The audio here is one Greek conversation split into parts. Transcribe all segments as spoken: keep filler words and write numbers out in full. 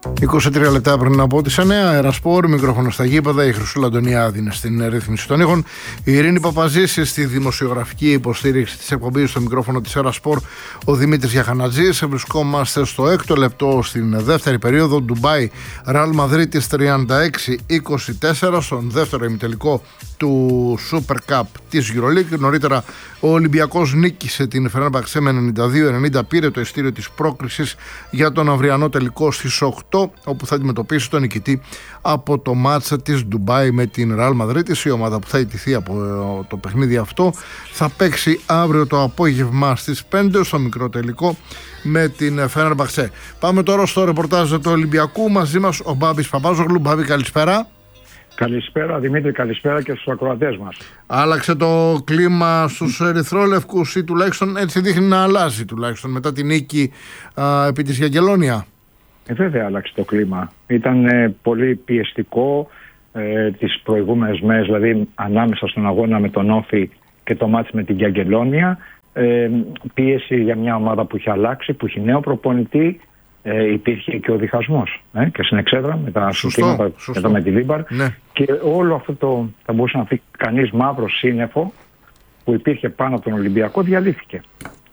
είκοσι τρία λεπτά πριν από τις εννιά, Αερασπόρ, μικρόφωνο στα γήπεδα, η Χρυσούλα Αντωνιάδη είναι στην ρύθμιση των ήχων. Η Ειρήνη Παπαζήση στη δημοσιογραφική υποστήριξη της εκπομπής στο μικρόφωνο της Αερασπόρ, ο Δημήτρης Γιαχανατζής. Βρισκόμαστε στο έκτο λεπτό στην δεύτερη περίοδο. Ντουμπάι, Ρεάλ Μαδρίτης τριάντα έξι είκοσι τέσσερα στον δεύτερο ημιτελικό του Super Cup της EuroLeague. Νωρίτερα ο Ολυμπιακός νίκησε την Φενέρμπαχτσε με ενενήντα δύο ενενήντα, πήρε το ειστήριο της πρόκρισης για τον αυριανό τελικό στις οκτώ, όπου θα αντιμετωπίσει τον νικητή από το μάτσα της Ντουμπάι με την Ρεάλ Μαδρίτης. Η ομάδα που θα ιτηθεί από το παιχνίδι αυτό θα παίξει αύριο το απόγευμα στις πέντε στο μικρό τελικό με την Φενέρμπαχτσε. Πάμε τώρα στο ρεπορτάζ του Ολυμπιακού. Μαζί μας ο Μπάμπης Παπάζογλου. Μπάμπη, καλησπέρα. Καλησπέρα Δημήτρη, καλησπέρα και στους ακροατές μας. Άλλαξε το κλίμα στους ερυθρόλευκους ή τουλάχιστον έτσι δείχνει να αλλάζει, τουλάχιστον μετά την νίκη α, επί της Γιαγγελόνια? Ε, βέβαια άλλαξε το κλίμα. Ήταν ε, πολύ πιεστικό ε, τις προηγούμενες μέρες, δηλαδή ανάμεσα στον αγώνα με τον Όφη και το μάτς με την Γιαγγελόνια. Ε, πίεση για μια ομάδα που είχε αλλάξει, που είχε νέο προπονητή. Ε, υπήρχε και ο διχασμός ε, και στην εξέδρα με τα συστήματα εδώ με τη Λίμπαρ, ναι. Και όλο αυτό το, θα μπορούσε να πει κανείς, μαύρο σύννεφο που υπήρχε πάνω από τον Ολυμπιακό διαλύθηκε.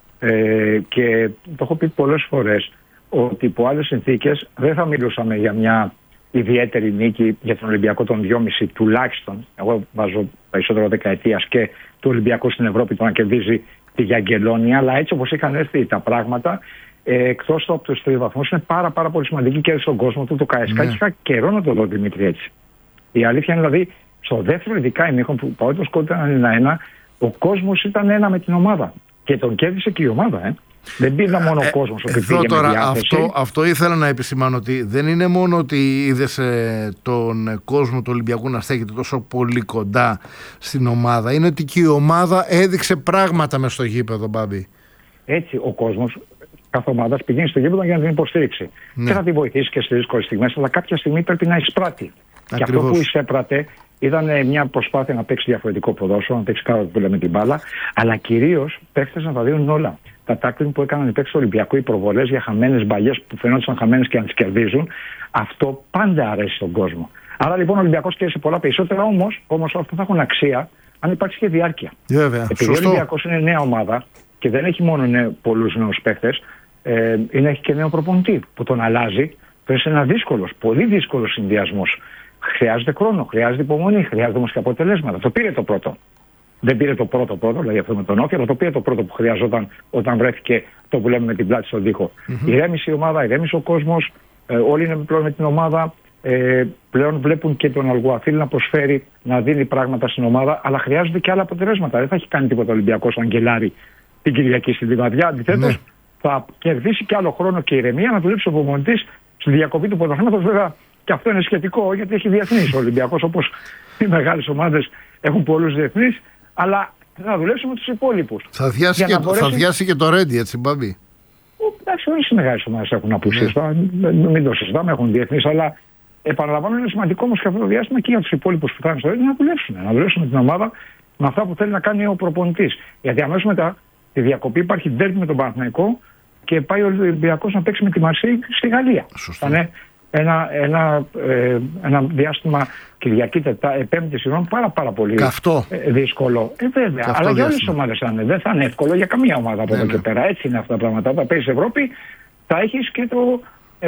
Ε, και το έχω πει πολλές φορές ότι υπό άλλες συνθήκες δεν θα μιλούσαμε για μια ιδιαίτερη νίκη για τον Ολυμπιακό των δυόμισι τουλάχιστον. Εγώ βάζω περισσότερο δεκαετίας και του Ολυμπιακού στην Ευρώπη το να κερδίζει τη Γιαγγελόνια, αλλά έτσι όπως είχαν έρθει τα πράγματα, Ε, εκτός από τους τρεις βαθμούς, είναι πάρα, πάρα πολύ σημαντική και στον κόσμο του το ΚΑΕΣΚΑ. Ναι. Και είχα καιρό να το δω, Δημήτρη, έτσι. Η αλήθεια είναι δηλαδή, στο δεύτερο ειδικά ημίχρον που παρότι το σκόρ ήταν ένα ένα, ο κόσμος ήταν ένα με την ομάδα. Και τον κέρδισε και η ομάδα, ε. Δεν πήγα μόνο ο κόσμος ότι πήγε τώρα, με διάθεση. Αυτό, αυτό ήθελα να επισημάνω, ότι δεν είναι μόνο ότι είδες ε, τον κόσμο του Ολυμπιακού να στέκεται τόσο πολύ κοντά στην ομάδα. Είναι ότι και η ομάδα έδειξε πράγματα μες στο γήπεδο, Μπάμπη. Έτσι, ο κόσμος κάθε ομάδα πηγαίνει στο γήπεδο για να την υποστήριξη. Ναι. Και θα την βοηθήσει και στις δύσκολες στιγμές, αλλά κάποια στιγμή πρέπει να εισπράττει. Και αυτό που εισέπρατε ήταν μια προσπάθεια να παίξει διαφορετικό ποδόσφαιρο, να παίξει κάτω που λέμε την μπάλα, αλλά κυρίως παίχτες να τα δίνουν όλα. Τα τάκλινγκ που έκαναν οι παίκτες του Ολυμπιακού, οι προβολές για χαμένες μπαλιές που φαινόντουσαν χαμένες και να τις κερδίζουν, αυτό πάντα αρέσει στον κόσμο. Άρα λοιπόν ο Ολυμπιακός κέρδισε πολλά περισσότερα, όμως, όμως αυτά θα έχουν αξία αν υπάρξει και διάρκεια. Βέβαια, επειδή ο Ολυμπιακός είναι νέα ομάδα και δεν έχει μόνο νέο, πολλούς νέους παίκτες, ε, είναι, έχει και νέο προπονητή που τον αλλάζει. Είναι ένα δύσκολος, πολύ δύσκολος συνδυασμός. Χρειάζεται χρόνο, χρειάζεται υπομονή, χρειάζεται όμως και αποτελέσματα. Το πήρε το πρώτο. Δεν πήρε το πρώτο πρώτο, δηλαδή αυτό με τον Όφη, αλλά το πήρε το πρώτο που χρειαζόταν όταν βρέθηκε το που λέμε με την πλάτη στον τοίχο. Mm-hmm. Ηρέμησε η ομάδα, ηρέμησε ο κόσμος, ε, όλοι είναι πλέον με την ομάδα. Ε, πλέον βλέπουν και τον Αλγουαφίλ να προσφέρει, να δίνει πράγματα στην ομάδα, αλλά χρειάζονται και άλλα αποτελέσματα. Δεν θα έχει κάνει τίποτα ο Ολυμπιακός Αγγελάρη την Κυριακή στη Λιβαδιά. Αντιθέτως, mm-hmm. θα κερδίσει και άλλο χρόνο και ηρεμία να δουλέψει ο προπονητής στη διακοπή του πρωταθλήματος. Βέβαια, και αυτό είναι σχετικό γιατί έχει διεθνείς. Ο Ολυμπιακός, όπως οι μεγάλες ομάδες, έχουν πολλούς διεθνείς, αλλά θα δουλέψει με τους υπόλοιπους. Θα διάσει, και, μπορέσει... θα διάσει και το Ρέντι, έτσι, Μπάμπη. Εντάξει, όλες οι μεγάλες ομάδες έχουν απουσίες. Yeah. Μην το συζητάμε, έχουν διεθνείς, αλλά επαναλαμβάνω, είναι σημαντικό όμως και αυτό το διάστημα και για τους υπόλοιπους που θα είναι στο Ρέντι να δουλέψουν. Να δουλέψουν με την ομάδα με αυτά που θέλει να κάνει ο προπονητής. Γιατί αμέσως μετά τη διακοπή υπάρχει ντέρμπι με τον Παναθηναϊκό και πάει ο Ολυμπιακός να παίξει με τη Μαρσέη στη Γαλλία. Θα είναι ένα, ένα, ε, ένα διάστημα Κυριακή, Πέμπτη συγγνώμη, πάρα, πάρα πολύ ε, δύσκολο. Ε, βέβαια, αλλά διάστημα. Για όλες τις ομάδες θα είναι. Δεν θα είναι εύκολο για καμία ομάδα από εδώ και πέρα. Έτσι είναι αυτά τα πράγματα. Όταν παίζεις Ευρώπη, θα έχεις και το,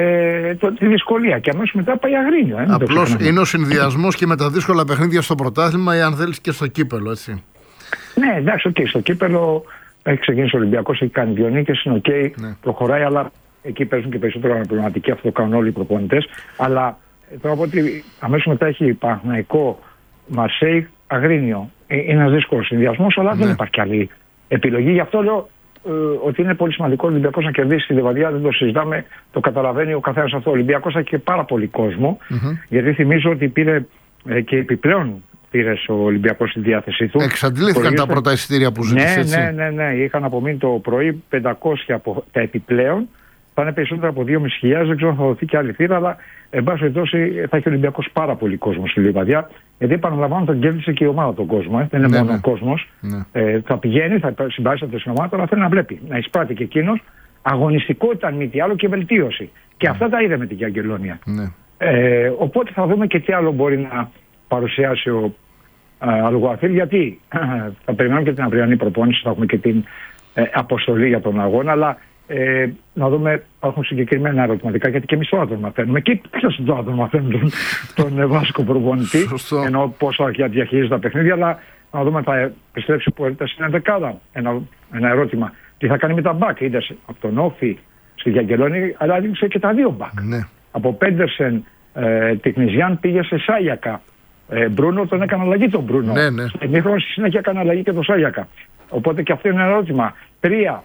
ε, το, τη δυσκολία. Και αμέσως μετά πάει Αγρίνιο. Ε, Απλώς είναι ο συνδυασμός και με τα δύσκολα παιχνίδια στο πρωτάθλημα, ή αν θέλεις και στο κύπελο, έτσι. Ναι, εντάξει, okay, στο κύπελο έχει ξεκινήσει ο Ολυμπιακός, έχει κάνει δύο νίκες, είναι οκ, okay, ναι. Προχωράει, αλλά εκεί παίζουν και περισσότερο αναπληρωματικοί, αυτό το κάνουν όλοι οι προπονητές. Αλλά τώρα από ότι αμέσως μετά έχει Παναθηναϊκό, Μαρσέη, Αγρίνιο. Είναι ένας δύσκολος συνδυασμός, αλλά ναι. δεν υπάρχει άλλη επιλογή. Γι' αυτό λέω ε, ότι είναι πολύ σημαντικό ο Ολυμπιακός να κερδίσει τη Λιβαδιά, δεν το συζητάμε, το καταλαβαίνει ο καθένας αυτό. Ο Ολυμπιακός έχει και πάρα πολύ κόσμο, mm-hmm. γιατί θυμίζω ότι πήρε ε, και επιπλέον. Πήρε ο Ολυμπιακός στη διάθεσή του. Εξαντλήθηκαν τα πρώτα εισιτήρια που ζήτησε. Ναι, έτσι. ναι, ναι, ναι. Είχαν απομείνει το πρωί πεντακόσια από τα επιπλέον. Θα είναι περισσότερα από δύο χιλιάδες πεντακόσια. Δεν ξέρω αν θα δοθεί και άλλη θύρα, αλλά εν πάση περιπτώσει θα έχει ο Ολυμπιακός πάρα πολύ κόσμο στη Λιβαδιά. Γιατί επαναλαμβάνω, τον κέρδισε και η ομάδα τον κόσμο. Ε. Δεν είναι ναι, μόνο ναι. ο κόσμος. Ναι. Ε, θα πηγαίνει, θα συμπαρίσταται στην ομάδα, αλλά θέλει να βλέπει. Να εισπράττει και εκείνος αγωνιστικότητα αν μη τι άλλο και βελτίωση. Και αυτά τα είδαμε την Γιαγκελόνια. Ναι. Ε, οπότε θα δούμε και τι άλλο μπορεί να παρουσιάσει ο Αλγουαθίλ, γιατί θα περιμένουμε και την αυριανή προπόνηση, θα έχουμε και την ε, αποστολή για τον αγώνα, αλλά ε, να δούμε, υπάρχουν συγκεκριμένα ερωτηματικά, γιατί και εμείς τώρα τον μαθαίνουμε. Και ποιος τώρα τον μαθαίνουμε τον, τον Βάσκο προπονητή, ενώ πώς θα διαχειρίζεται τα παιχνίδια, αλλά να δούμε θα επιστρέψει ο Πουέλτας στην ενδεκάδα. Ένα, ένα ερώτημα. Τι θα κάνει με τα μπακ, είδες από τον Όφη στη Γιαγκελόνη, αλλά έδειξε και τα δύο μπακ. Ναι. Από Πέντερσεν, ε, Τικνιζιάν πήγε σε Σάγιακα. Ε, Μπρούνο τον έκανε αλλαγή τον Μπρούνο. Ναι, ναι. Στην ημίχρονο στη συνέχεια έκανε αλλαγή και τον Σάγιακα. Οπότε και αυτό είναι ένα ερώτημα. Τρία.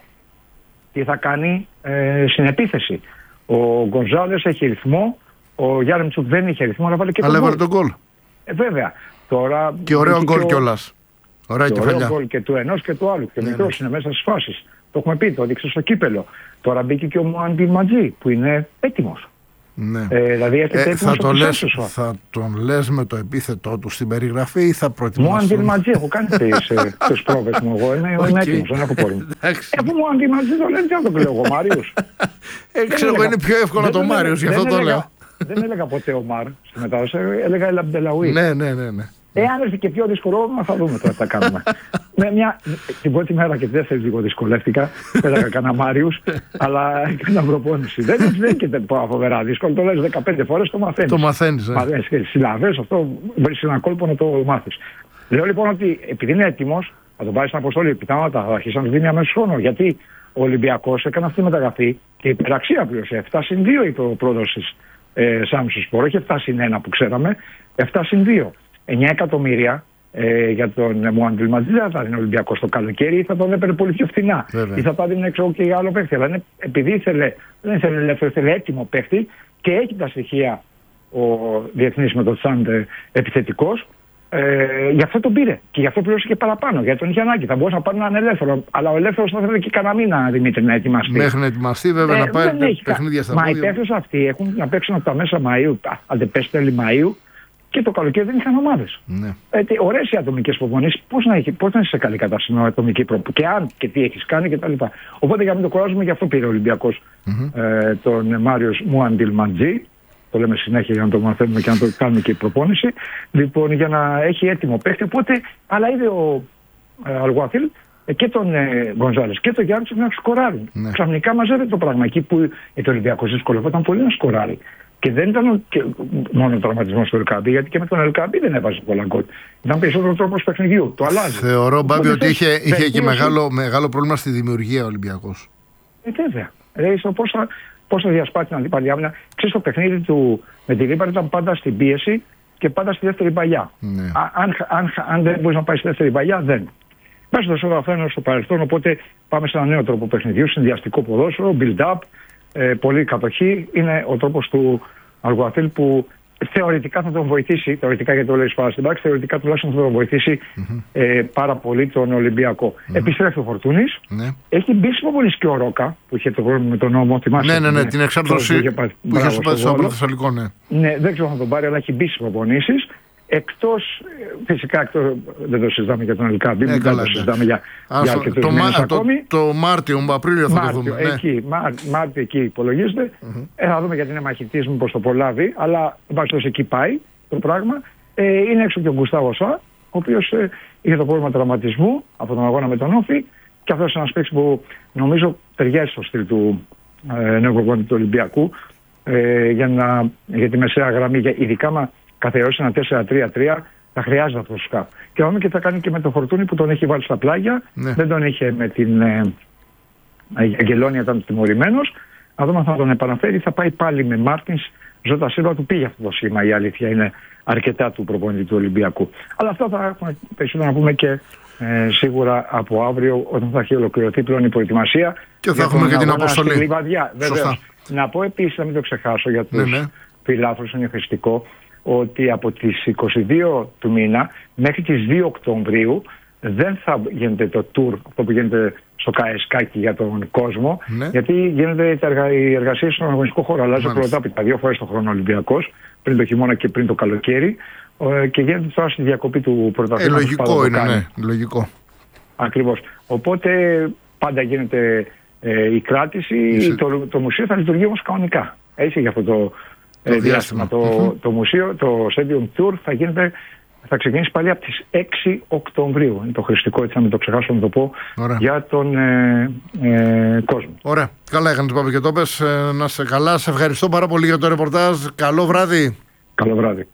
Τι θα κάνει ε, στην επίθεση. Ο Γκονζάλες έχει ρυθμό. Ο Γιάρεμτσουκ δεν είχε ρυθμό, αλλά βάλε και αλλά τον τον γκολ. Ε, βέβαια. Τώρα, και ωραίο γκολ ο... κιόλας. Ωραία κεφαλιά. Ωραίο γκολ και του ενός και του άλλου. Και ναι, μικρός ναι. είναι μέσα στις φάσεις. Το έχουμε πει, το έδειξε στο κύπελο. Τώρα μπήκε και ο Μουάντι Ματζή που είναι έτοιμος. Ναι. Ε, δηλαδή ε, θα, το λες, θα τον λες με το επίθετό του στην περιγραφή ή θα προτιμάς? Μου Ματζή, έχω κάνει τις πρόβες μου εγώ, είμαι okay. έτοιμος, δεν έχω πρόβλημα. Αφού μου Ματζή το λένε, τι να το λέω εγώ, Μάριος. Ε, ξέρω εγώ, είναι πιο εύκολο το Μάριος, γι' αυτό το λέω. Δεν έλεγα ποτέ ο Μάρ στη μετάδοση, έλεγα El Abdelawi. Ναι, ναι, ναι, ναι. Εάν έρθει και πιο δύσκολο, θα δούμε τώρα τι θα κάνουμε. Με μια, την πρώτη μέρα και τη δεύτερη λίγο δυσκολεύτηκα. Πέταγα κανένα Μάριους, αλλά έκανα προπόνηση. Δεν είναι φοβερά δύσκολο. Το λες δεκαπέντε φορές, το μαθαίνεις. Το μαθαίνεις. Ε. Συλλαβές, αυτό βρεις έναν κόλπο να το μάθεις. Λέω λοιπόν ότι επειδή είναι έτοιμος, θα τον πάρει στην αποστολή. Πιθανότατα θα αρχίσει να του δίνει αμέσως χρόνο. Γιατί ο Ολυμπιακός έκανε αυτή τη μεταγραφή και υπεραξία πλήρωσε. επτά συν δύο είπε ο πρόεδρος της ε, Σάμσου Σπορ, όχι επτά συν ένα που ξέραμε, επτά συν δύο. εννιά εκατομμύρια ε, για τον Μουάντιλ Ματζή δεν θα δίνει ο Ολυμπιακός το καλοκαίρι ή θα τον έπαιρνε πολύ πιο φθηνά. Βέβαια. Ή θα τα δίνει έξω και για άλλο παίχτη. Αλλά είναι, επειδή ήθελε, δεν ήθελε ελεύθερο, ήθελε έτοιμο παίχτη και έχει τα στοιχεία ο διεθνής με το Τσάντ επιθετικός, ε, γι' αυτό τον πήρε. Και γι' αυτό πλήρωσε και παραπάνω. Γιατί τον είχε ανάγκη. Θα μπορούσε να πάρει έναν ελεύθερο. Αλλά ο ελεύθερος θα θέλει και κανένα μήνα, Δημήτρη, να ετοιμαστεί. Μέχρι να ετοιμαστεί, βέβαια, ε, να πάει παιχνίδια στα πόδια. Μα οι παίχτες αυτοί έχουν να παίξουν από τα μέσα Μαΐου, αν δεν πέσει τέλη Μαΐου. Και το καλοκαίρι δεν είχαν ομάδες. Ναι. Ε, ωραίες οι ατομικές προπονήσεις. Πώς να, πώς να είσαι σε καλή κατάσταση με ατομική προπονήση. Και αν και τι έχεις κάνει κτλ. Οπότε για να μην το κουράζουμε, γι' αυτό πήρε ο Ολυμπιακός mm-hmm. ε, τον Μάριος Μουάντιλ Ματζή. Το λέμε συνέχεια για να το μαθαίνουμε και να το κάνουμε και η προπόνηση. Λοιπόν, για να έχει έτοιμο παίχτη. Οπότε, αλλά είδε ο ε, Αλγουαθίλ ε, και τον ε, Γκονζάλες και τον Γιάννη να σκοράρουν. Ναι. Ξαφνικά μαζεύεται το πράγμα. Εκεί που ε, το Ολυμπιακός δυσκολευόταν πολύ να σκοράρει. Και δεν ήταν και μόνο ο τραυματισμός του Ελκαμπή, γιατί και με τον Ελκαμπή δεν έβαζε πολλά γκολ. Ήταν περισσότερο τρόπος παιχνιδιού. Το αλλάζει. Θεωρώ, Μπάμπη, ότι είχε, είχε και μεγάλο, μεγάλο πρόβλημα στη δημιουργία ο Ολυμπιακός. Ε, βέβαια. Ε, πώς θα, πώς θα διασπάσει την αντίπαλη άμυνα. Ξέρεις, το παιχνίδι του με τη Λίμπαρ ήταν πάντα στην πίεση και πάντα στη δεύτερη παλιά. Ναι. Α, αν, αν, αν δεν μπορεί να πάει στη δεύτερη παλιά, δεν. Πας το σώμα φαίνεται στο παρελθόν, οπότε πάμε σε ένα νέο τρόπο παιχνιδιού, συνδυαστικό ποδόσφαιρο, build-up. Ε, πολύ κατοχή, είναι ο τρόπος του Αλγουαθίλ που θεωρητικά θα τον βοηθήσει, θεωρητικά γιατί το λέει πάρα στην πράξη, θεωρητικά τουλάχιστον θα τον βοηθήσει mm-hmm. ε, πάρα πολύ τον Ολυμπιακό. Mm-hmm. Επιστρέφει ο Φορτούνης, mm-hmm. έχει μπει πολύ και ο Ρόκα που είχε το πρόβλημα με τον νόμο, θυμάσαι. Ναι, ναι, ναι, την εξάρτηση που είχε πάει στο Θεσσαλικό, ναι. Ναι, δεν ξέρω αν τον πάρει, αλλά έχει μπει στις προπονήσεις. Εκτός, φυσικά εκτός, δεν το συζητάμε για τον Ελκάμπη, δεν το συζητάμε για, για αρκετούς το, μήνες το, ακόμη. Το, το Μάρτιο, Απρίλιο θα Μάρτιο, το δούμε. Εκεί, ναι. Μάρ, Μάρτιο εκεί υπολογίζεται. Mm-hmm. Ε, θα δούμε γιατί είναι μαχητής, μήπως το προλάβει, αλλά βάσει εκεί πάει το πράγμα. Ε, είναι έξω και ο Γκουστάβο Σα, ο οποίος ε, είχε το πρόβλημα τραυματισμού από τον αγώνα με τον Όφη και αυτός είναι ένας παίκτης που νομίζω ταιριάζει στο στυλ του ε, νέου προπονητή του Ολυμπιακού ε, για, να, για τη μεσαία γραμμή, για, ειδικά μα καθιερώσει ένα τέσσερα τρία τρία, θα χρειάζεται αυτό το σκάφ. Και να δούμε και τι θα κάνει και με τον Φορτούνη που τον έχει βάλει στα πλάγια. Ναι. Δεν τον είχε με την ε, Αγγελόνια, ήταν τιμωρημένος. Να δούμε αν θα τον επαναφέρει. Θα πάει πάλι με Μάρτινς. Ζώτα Σίλβα του πήγε αυτό το σχήμα. Η αλήθεια είναι αρκετά του προπονητή του Ολυμπιακού. Αλλά αυτά θα έχουμε περισσότερο να πούμε και ε, σίγουρα από αύριο, όταν θα έχει ολοκληρωθεί πλέον η προετοιμασία. Και θα έχουμε και την αποστολή. Να πω επίσης, να μην το ξεχάσω για τους ναι, ναι. φιλάθλους, είναι χρηστικό, ότι από τις είκοσι δύο του μήνα μέχρι τις δύο Οκτωβρίου δεν θα γίνεται το tour, αυτό που γίνεται στο Καεσκάκι για τον κόσμο, ναι. γιατί γίνονται οι εργασίες στον αγωνιστικό χώρο. Αλλάζει ο πρωτάπητα δύο φορές το χρόνο Ολυμπιακός, πριν το χειμώνα και πριν το καλοκαίρι, και γίνεται τώρα στη διακοπή του πρωταθλήματος. Ε, λογικό είναι, ναι, λογικό. Ακριβώς. Οπότε πάντα γίνεται ε, η κράτηση, Είσαι... το, το μουσείο θα λειτουργεί όμως κανονικά. Έτσι για αυτό το, το ε, διάστημα. Το, mm-hmm. το μουσείο, το Stadium Tour θα γίνεται, θα ξεκινήσει πάλι από τις έξι Οκτωβρίου. Είναι το χρηστικό, έτσι να μην το ξεχάσω να το πω, Ωραία. για τον ε, ε, κόσμο. Ωραία. Καλά έκανες, Πάπη, και το πες. Ε, να είσαι καλά. Σε ευχαριστώ πάρα πολύ για το ρεπορτάζ. Καλό βράδυ. Καλό βράδυ.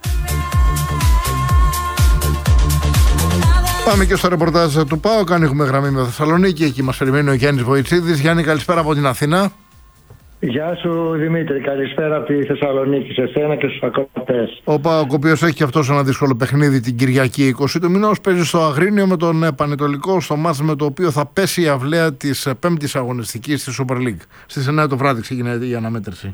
Πάμε και στο ρεπορτάζ του ΠΑΟΚ. Ανοίγουμε γραμμή με Θεσσαλονίκη. Εκεί μας περιμένει ο Γιάννης Βοητσίδης. Γιάννη, καλησπέρα από την Αθήνα. Γεια σου Δημήτρη, καλησπέρα από τη Θεσσαλονίκη σε εσένα και στους ακροατές. Ο ΠΑΟΚ, ο οποίος έχει και αυτός ένα δύσκολο παιχνίδι την Κυριακή είκοσι του μηνός, παίζει στο Αγρίνιο με τον Πανετολικό, στο μάτς με το οποίο θα πέσει η αυλαία της πέμπτης αγωνιστικής στη Super League. Στις εννιά το βράδυ ξεκινάει η αναμέτρηση.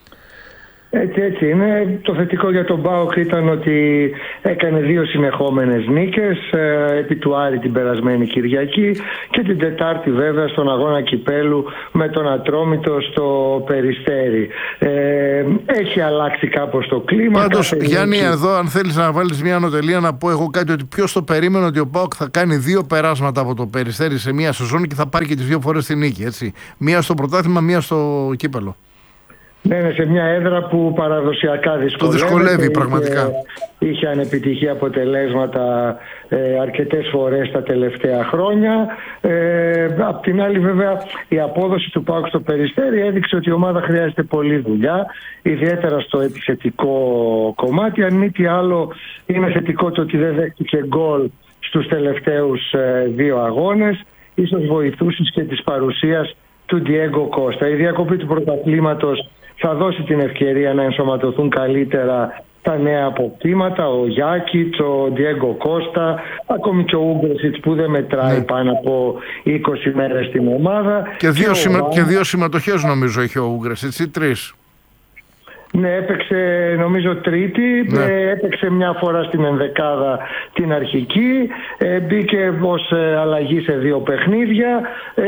Έτσι, έτσι είναι. Το θετικό για τον ΠΑΟΚ ήταν ότι έκανε δύο συνεχόμενες νίκες ε, επί του Άρη την περασμένη Κυριακή και την Τετάρτη βέβαια στον αγώνα κυπέλου με τον Ατρόμητο στο Περιστέρι. Ε, έχει αλλάξει κάπως το κλίμα. Πάντως, Γιάννη, νίκη... εδώ αν θέλεις να βάλεις μια ανωτελεία, να πω εγώ κάτι, ότι ποιος το περίμενε ότι ο ΠΑΟΚ θα κάνει δύο περάσματα από το Περιστέρι σε μια σεζόν και θα πάρει και τις δύο φορές τη νίκη, έτσι. Μία στο πρωτάθλημα, μία στο κύπελο. Ναι, είναι σε μια έδρα που παραδοσιακά δυσκολεύει. Το δυσκολεύει πραγματικά. Είχε, είχε ανεπιτυχή αποτελέσματα ε, αρκετές φορές τα τελευταία χρόνια. Ε, απ' την άλλη βέβαια η απόδοση του ΠΑΟΚ στο Περιστέρι έδειξε ότι η ομάδα χρειάζεται πολλή δουλειά, ιδιαίτερα στο επιθετικό κομμάτι. Αν μη τι άλλο είναι θετικό το ότι δεν δέχτηκε γκολ στους τελευταίους ε, δύο αγώνες. Ίσως βοηθούσε και της παρουσίας του Ντιέγκο Κώστα. Η διακοπή του πρωταθλήματος θα δώσει την ευκαιρία να ενσωματωθούν καλύτερα τα νέα αποκτήματα, ο Γιάκιτς, ο Ντιέγκο Κώστα, ακόμη και ο Ούγκρεσιτς που δεν μετράει ναι. πάνω από είκοσι μέρες στην ομάδα. Και δύο, και σημα... ο... και δύο συμμετοχές νομίζω έχει ο Ούγκρεσιτς ή τρεις. Ναι, έπαιξε νομίζω τρίτη, ναι. ε, έπαιξε μια φορά στην ενδεκάδα την αρχική, ε, μπήκε ως ε, αλλαγή σε δύο παιχνίδια. Ε,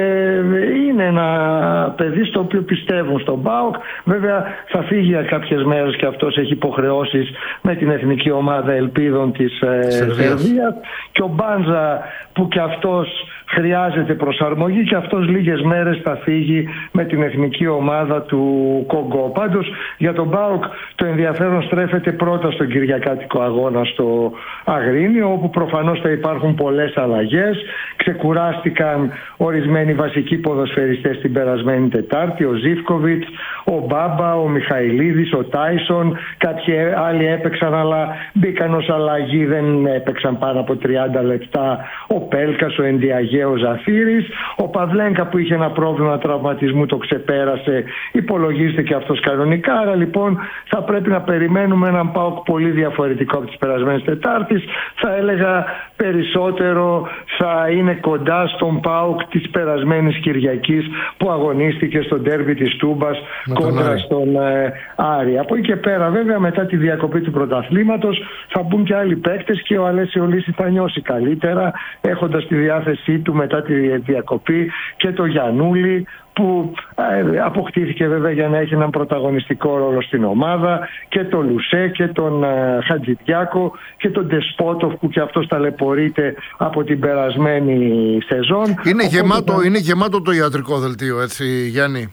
είναι ένα παιδί στο οποίο πιστεύουν στον ΠΑΟΚ. Βέβαια θα φύγει για κάποιες μέρες και αυτός έχει υποχρεώσεις με την εθνική ομάδα ελπίδων της ε, Σερβίας. Και ο Μπάντζα που και αυτός χρειάζεται προσαρμογή και αυτός λίγες μέρες θα φύγει με την εθνική ομάδα του Κογκό. Πάντως για τον ΠΑΟΚ το ενδιαφέρον στρέφεται πρώτα στον κυριακάτικο αγώνα στο Αγρίνιο, όπου προφανώς θα υπάρχουν πολλές αλλαγές. Ξεκουράστηκαν ορισμένοι βασικοί ποδοσφαιριστές την περασμένη Τετάρτη, ο Ζίβκοβιτς, ο Μπάμπα, ο Μιχαηλίδης, ο Τάισον. Κάποιοι άλλοι έπαιξαν αλλά μπήκαν ως αλλαγή, δεν έπαιξαν πάνω από τριάντα λεπτά. Ο Πέλκας, ο Εντιαγέ, ο Ζαφύρης. Ο Παυλένκα που είχε ένα πρόβλημα τραυματισμού το ξεπέρασε, υπολογίζεται και αυτός κανονικά. Άρα λοιπόν θα πρέπει να περιμένουμε έναν ΠΑΟΚ πολύ διαφορετικό από τις περασμένες Τετάρτης. Θα έλεγα περισσότερο θα είναι κοντά στον ΠΑΟΚ της περασμένης Κυριακής που αγωνίστηκε στο ντέρμπι της Τούμπας κόντρα στον ε, Άρη. Από εκεί και πέρα βέβαια μετά τη διακοπή του πρωταθλήματος θα μπουν και άλλοι παίκτες και ο Αλέσιο Λύση θα νιώσει καλύτερα έχοντας στη διάθεσή του μετά τη διακοπή και το Γιαννούλη που ε, αποκτήθηκε βέβαια για να έχει έναν πρωταγωνιστικό ρόλο στην ομάδα, και τον Λουσέ και τον ε, Χατζηδιάκο και τον Ντεσπότοφ που και αυτός ταλαιπωρείται από την περασμένη σεζόν. Είναι, γεμάτο, θα... είναι γεμάτο το ιατρικό δελτίο, έτσι Γιάννη?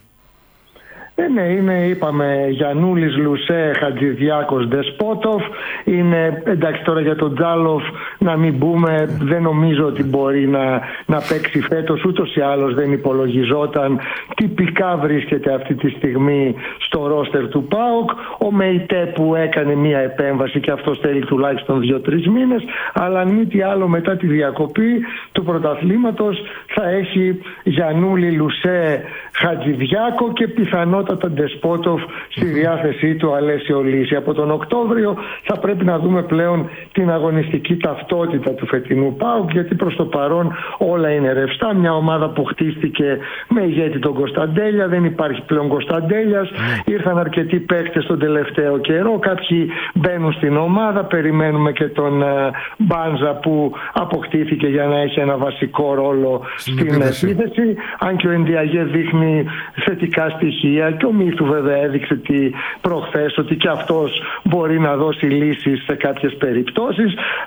Ε, ναι, είναι, είπαμε, Γιαννούλης, Λουσέ, Χατζηδιάκος, Ντεσπότοφ. Είναι, εντάξει, τώρα για τον Τζάλοφ να μην μπούμε, δεν νομίζω ότι μπορεί να, να παίξει φέτος, ούτως ή άλλως δεν υπολογιζόταν. Τυπικά βρίσκεται αυτή τη στιγμή στο ρόστερ του ΠΑΟΚ. Ο Μεϊτέ που έκανε μία επέμβαση και αυτός θέλει τουλάχιστον δύο-τρεις μήνες, αλλά αν μη τι άλλο μετά τη διακοπή του πρωταθλήματος θα έχει Γιαννούλη, Λουσέ, Χατζηδιάκο και πιθανότατα Ντεσπότοφ στη διάθεσή του Αλέσιο Λύση. Από τον Οκτώβριο θα πρέπει να δούμε πλέον την αγωνιστική ταυτότητα του φετινού ΠΑΟΚ, γιατί προς το παρόν όλα είναι ρευστά. Μια ομάδα που χτίστηκε με ηγέτη τον Κωνσταντέλια, δεν υπάρχει πλέον Κωνσταντέλιας. Mm. Ήρθαν αρκετοί παίκτες τον τελευταίο καιρό, κάποιοι μπαίνουν στην ομάδα. Περιμένουμε και τον uh, Μπάντζα που αποκτήθηκε για να έχει ένα βασικό ρόλο στην επίθεση. Αν και ο Εντιαγέ δείχνει θετικά στοιχεία και ο Μύθου βέβαια έδειξε τη προχθές ότι και αυτός μπορεί να δώσει λύσεις σε κάποιες περιπτώσεις. Άρα λοιπόν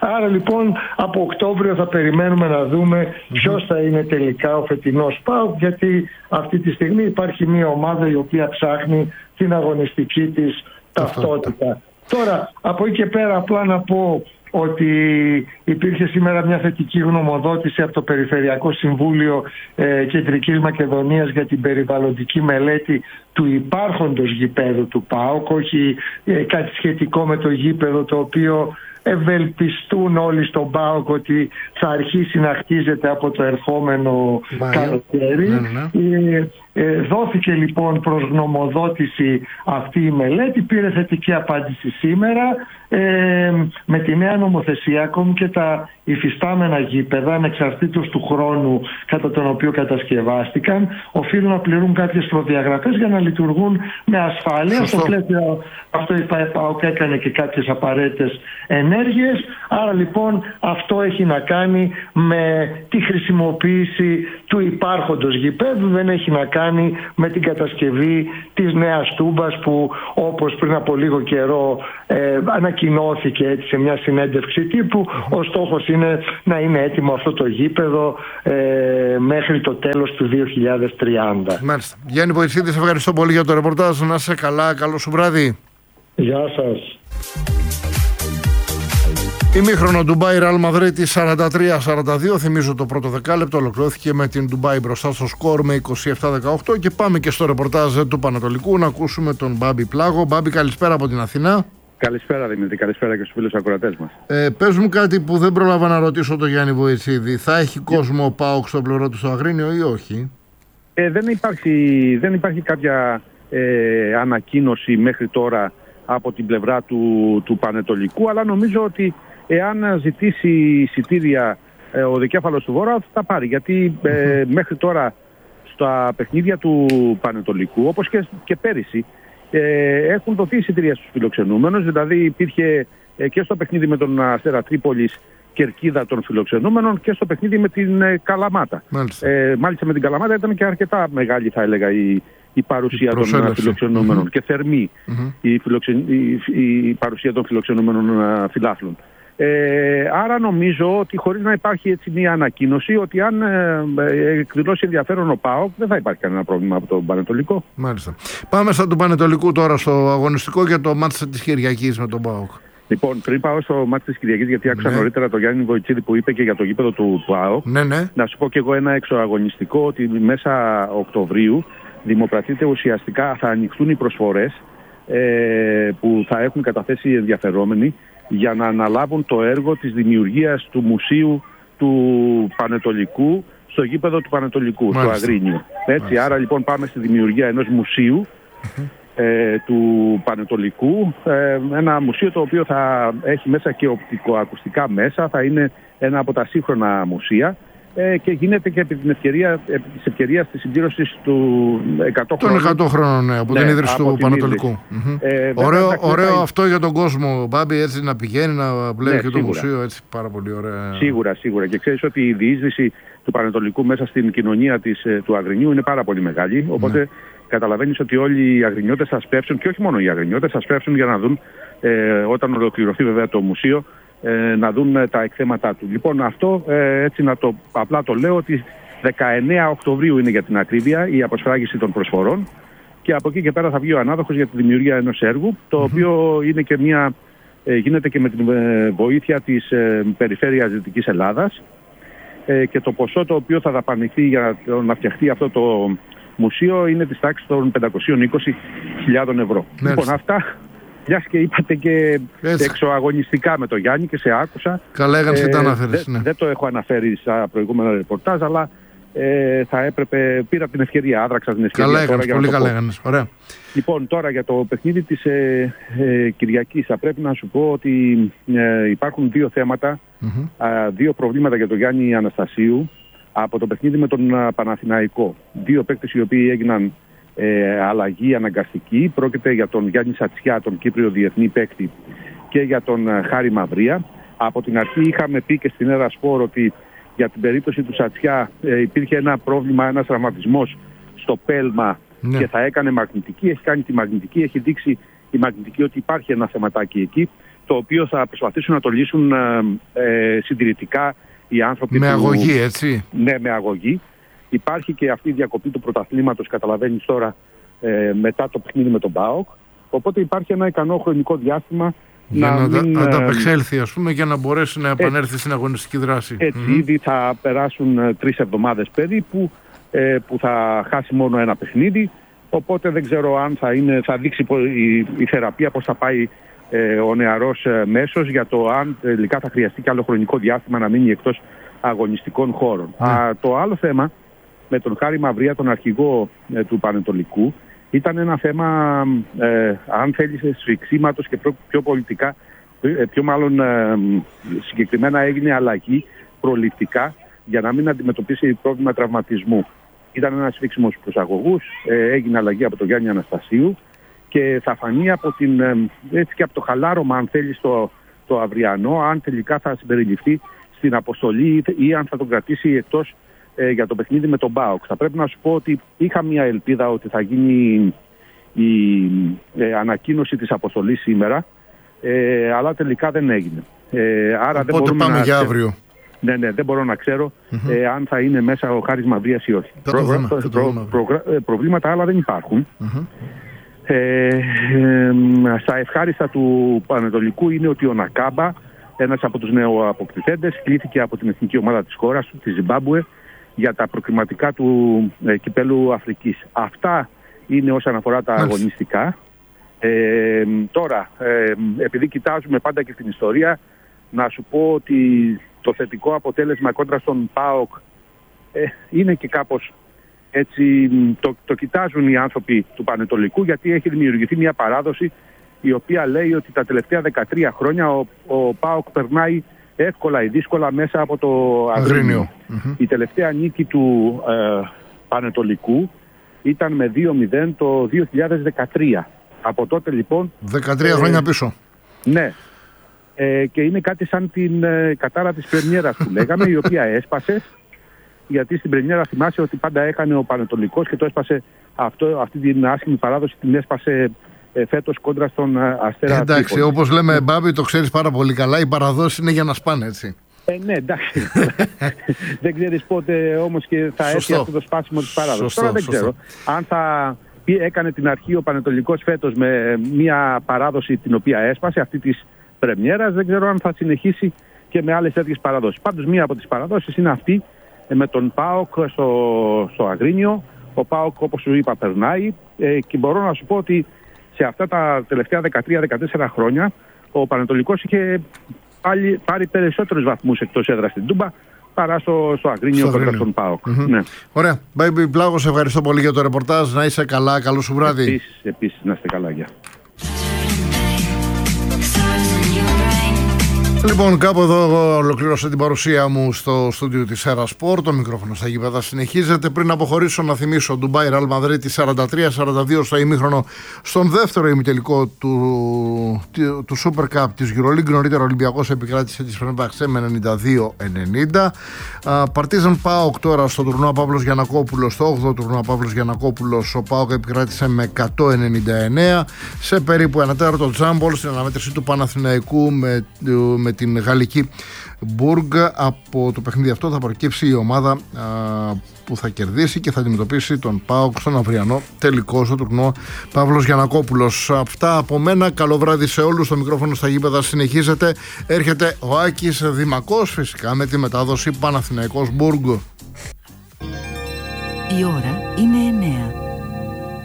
λοιπόν από Οκτώβριο θα περιμένουμε να δούμε ποιος θα είναι τελικά ο φετινός ΠΑΟΚ, γιατί αυτή τη στιγμή υπάρχει μια ομάδα η οποία ψάχνει την αγωνιστική της ταυτότητα. Τώρα από εκεί και πέρα απλά να πω ότι υπήρχε σήμερα μια θετική γνωμοδότηση από το Περιφερειακό Συμβούλιο ε, Κεντρικής Μακεδονίας για την περιβαλλοντική μελέτη του υπάρχοντος γηπέδου του ΠΑΟΚ, όχι ε, κάτι σχετικό με το γήπεδο το οποίο ευελπιστούν όλοι στον ΠΑΟΚ ότι θα αρχίσει να χτίζεται από το ερχόμενο καλοκαίρι. Ναι, ναι. Ε, ε, δόθηκε λοιπόν προς γνωμοδότηση αυτή η μελέτη, πήρε θετική απάντηση σήμερα. Ε, με τη νέα νομοθεσία ακόμη και τα υφιστάμενα γήπεδα ανεξαρτήτως του χρόνου κατά τον οποίο κατασκευάστηκαν οφείλουν να πληρούν κάποιες προδιαγραφές για να λειτουργούν με ασφάλεια. Στο πλαίσιο αυτό η ΠΑΟΚ έκανε και κάποιες απαραίτητες ενέργειες, άρα λοιπόν αυτό έχει να κάνει με τη χρησιμοποίηση του υπάρχοντος γηπέδου, δεν έχει να κάνει με την κατασκευή της νέας τούμπας που όπως πριν από λίγο καιρό ε, ανακοινώθηκε έτσι σε μια συνέντευξη τύπου. Ο στόχος είναι να είναι έτοιμο αυτό το γήπεδο ε, μέχρι το τέλος του δύο χιλιάδες τριάντα. Μάλιστα. Γιάννη Βοητσίδη, σε ευχαριστώ πολύ για το ρεπορτάζ. Να είσαι καλά, καλό σου βράδυ. Γεια σας. Ημίχρονο Ντουμπάι Ρεάλ Μαδρίτη σαράντα τρία σαράντα δύο. Θυμίζω το πρώτο δεκάλεπτο ολοκληρώθηκε με την Ντουμπάι μπροστά στο σκορ με είκοσι επτά δεκαοκτώ. Και πάμε και στο ρεπορτάζ του Πανατολικού να ακούσουμε τον Μπάμπη Πλάγο. Μπάμπη, καλησπέρα από την Αθηνά. Καλησπέρα Δημήτρη, καλησπέρα και στους φίλους ακροατές μας. Ε, πες μου κάτι που δεν πρόλαβα να ρωτήσω τον Γιάννη Βοητσίδη. Θα έχει κόσμο ο ΠΑΟΚ στο πλευρό του στο Αγρίνιο ή όχι? Ε, δεν, υπάρχει, δεν υπάρχει κάποια ε, ανακοίνωση μέχρι τώρα από την πλευρά του, του Πανετολικού, αλλά νομίζω ότι εάν ζητήσει εισιτήρια ε, ο δικέφαλος του Βορρά θα πάρει, γιατί ε, μέχρι τώρα στα παιχνίδια του Πανετολικού, όπως και, και πέρυσι, ε, έχουν δοθεί εισιτήρια στους φιλοξενούμενους, δηλαδή υπήρχε ε, και στο παιχνίδι με τον Αστέρα Τρίπολης κερκίδα των φιλοξενούμενων και στο παιχνίδι με την ε, Καλαμάτα. Μάλιστα. Ε, μάλιστα με την Καλαμάτα ήταν και αρκετά μεγάλη, θα έλεγα, η, η παρουσία η των φιλοξενούμενων mm-hmm. και θερμή mm-hmm. η, φιλοξεν, η, η παρουσία των φιλοξενούμενων uh, φιλάθλων. Ε, άρα νομίζω ότι χωρίς να υπάρχει έτσι μια ανακοίνωση ότι αν ε, ε, εκδηλώσει ενδιαφέρον ο ΠΑΟΚ δεν θα υπάρχει κανένα πρόβλημα από τον Πανετολικό. Μάλιστα. Πάμε στα του Πανετολικού τώρα στο αγωνιστικό για το μάτς της Κυριακής με τον ΠΑΟΚ. Λοιπόν, πριν πάω στο μάτς της Κυριακής, γιατί άκουσα ναι. νωρίτερα τον Γιάννη Βοητσίδη που είπε και για το γήπεδο του ΠΑΟΚ, ναι, ναι. να σου πω και εγώ ένα εξωαγωνιστικό ότι μέσα Οκτωβρίου δημοπρατείται ουσιαστικά, θα ανοιχτούν οι προσφορές ε, που θα έχουν καταθέσει οι ενδιαφερόμενοι για να αναλάβουν το έργο της δημιουργίας του μουσείου του Πανετολικού στο γήπεδο του Πανετολικού, στο Αγρίνιο. Έτσι, Μάλιστα. Άρα λοιπόν πάμε στη δημιουργία ενός μουσείου uh-huh. ε, του Πανετολικού, ε, ένα μουσείο το οποίο θα έχει μέσα και οπτικοακουστικά μέσα, θα είναι ένα από τα σύγχρονα μουσεία ε, και γίνεται και επί την ευκαιρία, επί της ευκαιρίας της συμπλήρωσης του εκατό χρόνων. Των εκατό χρόνων, ναι, από ναι, την ίδρυση του Πανετολικού. Mm-hmm. Ε, ωραίο ωραίο θα... αυτό για τον κόσμο, Μπάμπη, έτσι να πηγαίνει, να βλέπει ναι, και το μουσείο, έτσι πάρα πολύ ωραία. Σίγουρα, σίγουρα. Και ξέρεις ότι η διείσδυση του Πανετολικού μέσα στην κοινωνία της, του Αγρινιού είναι πάρα πολύ μεγάλη, οπότε ναι. καταλαβαίνεις ότι όλοι οι Αγρινιώτες θα σπεύσουν, και όχι μόνο οι Αγρινιώτες, θα σπεύσουν για να δουν, ε, όταν ολοκληρωθεί βέβαια το μουσείο, Ε, να δουν ε, τα εκθέματά του. Λοιπόν, αυτό ε, έτσι να το απλά το λέω ότι δεκαεννέα Οκτωβρίου είναι για την ακρίβεια η αποσφράγιση των προσφορών και από εκεί και πέρα θα βγει ο ανάδοχος για τη δημιουργία ενός έργου, το mm-hmm. οποίο είναι και μια, ε, γίνεται και με την ε, βοήθεια της ε, Περιφέρειας Δυτικής Ελλάδας ε, και το ποσό το οποίο θα δαπανηθεί για να φτιαχτεί αυτό το μουσείο είναι της τάξης των πεντακόσιες είκοσι χιλιάδες ευρώ. Ναι. Λοιπόν, αυτά μιας και είπατε και εξωαγωνιστικά με το Γιάννη και σε άκουσα. Καλά έκανες και τα αναφέρεις. Δεν δε το έχω αναφέρει στα προηγούμενα ρεπορτάζ, αλλά ε, θα έπρεπε, πήρα την ευκαιρία, άδραξα την ευκαιρία. Καλά έκανες, πολύ καλά έκανες. Ωραία. Λοιπόν, τώρα για το παιχνίδι της ε, ε, Κυριακής θα πρέπει να σου πω ότι ε, υπάρχουν δύο θέματα, mm-hmm. α, δύο προβλήματα για τον Γιάννη Αναστασίου από το παιχνίδι με τον α, Παναθηναϊκό. Δύο παίκτες οι οποίοι έγιναν Ε, αλλαγή αναγκαστική. Πρόκειται για τον Γιάννη Σατσιά, τον Κύπριο διεθνή παίκτη, και για τον ε, Χάρη Μαυρία. Από την αρχή είχαμε πει και στην Έρα Σπορ ότι για την περίπτωση του Σατσιά ε, υπήρχε ένα πρόβλημα, ένας τραυματισμός στο πέλμα ναι. και θα έκανε μαγνητική. Έχει κάνει τη μαγνητική, έχει δείξει η μαγνητική ότι υπάρχει ένα θεματάκι εκεί το οποίο θα προσπαθήσουν να το λύσουν ε, συντηρητικά οι άνθρωποι. Με του... αγωγή, έτσι. Ναι, με αγωγή. Υπάρχει και αυτή η διακοπή του πρωταθλήματος, καταλαβαίνεις τώρα, ε, μετά το παιχνίδι με τον ΠΑΟΚ. Οπότε υπάρχει ένα ικανό χρονικό διάστημα για να, να μην, ανταπεξέλθει, ας πούμε, για να μπορέσει να επανέλθει ε, στην αγωνιστική δράση. Έτσι, mm-hmm. ήδη θα περάσουν ε, τρεις εβδομάδες περίπου ε, που θα χάσει μόνο ένα παιχνίδι. Οπότε δεν ξέρω αν θα, είναι, θα δείξει η, η θεραπεία πώς θα πάει ε, ο νεαρός ε, μέσος, για το αν τελικά θα χρειαστεί και άλλο χρονικό διάστημα να μείνει εκτός αγωνιστικών χώρων. Mm. Α, το άλλο θέμα με τον Χάρη Μαυρία, τον αρχηγό ε, του Πανετολικού, ήταν ένα θέμα, ε, αν θέλεις, σφιξίματος και πιο, πιο πολιτικά, ε, πιο μάλλον ε, συγκεκριμένα έγινε αλλαγή προληπτικά για να μην αντιμετωπίσει πρόβλημα τραυματισμού. Ήταν ένα σφίξιμο στους προσαγωγούς, ε, έγινε αλλαγή από τον Γιάννη Αναστασίου και θα φανεί από, την, ε, έτσι και από το χαλάρωμα, αν θέλεις, το, το αυριανό, αν τελικά θα συμπεριληφθεί στην αποστολή ή αν θα τον κρατήσει εκτός ε, για το παιχνίδι με τον ΠΑΟΚ. Θα πρέπει να σου πω ότι είχα μια ελπίδα ότι θα γίνει η ε, ανακοίνωση της αποστολής σήμερα, ε, αλλά τελικά δεν έγινε. Ε, άρα Οπότε δεν μπορούμε πάμε να... για αύριο. Ναι, ναι, δεν μπορώ να ξέρω mm-hmm. ε, αν θα είναι μέσα ο Χάρης Μαυρίας ή όχι. Προ, δούμε, προ, προ, προ, προ, προβλήματα άλλα δεν υπάρχουν. Mm-hmm. Ε, ε, στα ευχάριστα του Πανετολικού είναι ότι ο Νακάμπα, ένας από τους νεοαποκτηθέντες, κλήθηκε από την εθνική ομάδα της χώρας του, τη Ζιμπάμπουε, για τα προκριματικά του ε, κυπέλου Αφρικής. Αυτά είναι όσον αφορά τα Μάλιστα. αγωνιστικά. Ε, τώρα, ε, επειδή κοιτάζουμε πάντα και την ιστορία, να σου πω ότι το θετικό αποτέλεσμα κόντρα στον ΠΑΟΚ ε, είναι και κάπως έτσι, το, το κοιτάζουν οι άνθρωποι του Πανετολικού, γιατί έχει δημιουργηθεί μια παράδοση η οποία λέει ότι τα τελευταία δεκατρία χρόνια ο, ο ΠΑΟΚ περνάει εύκολα ή δύσκολα μέσα από το Αγρίνιο. Mm-hmm. Η τελευταία νίκη του ε, Πανετολικού ήταν με δύο μηδέν το δύο χιλιάδες δεκατρία. Από τότε λοιπόν... δεκατρία ε, χρόνια πίσω. Ναι. Ε, και είναι κάτι σαν την ε, κατάρα της πρεμιέρας που λέγαμε, η οποία έσπασε, γιατί στην πρεμιέρα θυμάσαι ότι πάντα έκανε ο Πανετολικός και το έσπασε αυτό, αυτή την άσχημη παράδοση την έσπασε ε, φέτος κόντρα στον ε, Αστέρα. Ε, εντάξει, όπως λέμε Μπάμπη, το ξέρεις πάρα πολύ καλά, οι παραδόσεις είναι για να σπάνε, έτσι. Ε, ναι, εντάξει. Δεν ξέρεις πότε όμως και θα έρθει αυτό το σπάσιμο της παράδοσης. Σωστό, Τώρα δεν σωστό. ξέρω αν θα έκανε την αρχή ο Πανετολικός φέτος με μια παράδοση την οποία έσπασε, αυτή της πρεμιέρας, δεν ξέρω αν θα συνεχίσει και με άλλες τέτοιες παραδόσεις. Πάντως μία από τις παραδόσεις είναι αυτή με τον ΠΑΟΚ στο, στο Αγρίνιο. Ο ΠΑΟΚ, όπως σου είπα, περνάει ε, και μπορώ να σου πω ότι σε αυτά τα τελευταία δεκατρία δεκατέσσερα χρόνια ο Πανετολικός είχε πάλι, πάρει περισσότερους βαθμούς εκτός έδρας στην Τούμπα παρά στο, στο Αγρίνιο κοντά στον ΠΑΟΚ. Mm-hmm. Ναι. Ωραία. Μπάμπη Πλάγος, ευχαριστώ πολύ για το ρεπορτάζ. Να είσαι καλά. Καλό σου βράδυ. Επίσης, επίσης να είστε καλά. Γεια. Λοιπόν, κάπου εδώ ολοκλήρωσα την παρουσία μου στο στούντιο της Έρα Σπορ. Το μικρόφωνο στα γήπεδα συνεχίζεται. Πριν αποχωρήσω, να θυμίσω Ντουμπάι Ρεάλ Μαδρίτη σαράντα τρία σαράντα δύο στο ημίχρονο, στον δεύτερο ημιτελικό του, του, του Super Cup της EuroLeague. Νωρίτερα ο Ολυμπιακός επικράτησε τη Φενέρμπαχτσε με ενενήντα δύο ενενήντα. Παρτίζαν ΠΑΟΚ τώρα στο τουρνουά Παύλος Γιαννακόπουλος, στο όγδοο τουρνουά Παύλος Γιαννακόπουλος. Ο ΠΑΟΚ επικράτησε με εκατόν ενενήντα εννέα. Σε περίπου ένα τέταρτο τζάμπολ στην αναμέτρηση του Παναθηναϊκού με, με την γαλλική Μπουργκ. Από το παιχνίδι αυτό θα προκύψει η ομάδα α, που θα κερδίσει και θα αντιμετωπίσει τον ΠΑΟΚ στον αυριανό τελικό στο τουρνουά Παύλος Γιαννακόπουλος. Αυτά από μένα. Καλό βράδυ σε όλους. Το μικρόφωνο στα γήπεδα συνεχίζεται. Έρχεται ο Άκης Δημακός φυσικά με τη μετάδοση Παναθηναϊκός Μπουργκ. Η ώρα είναι εννέα.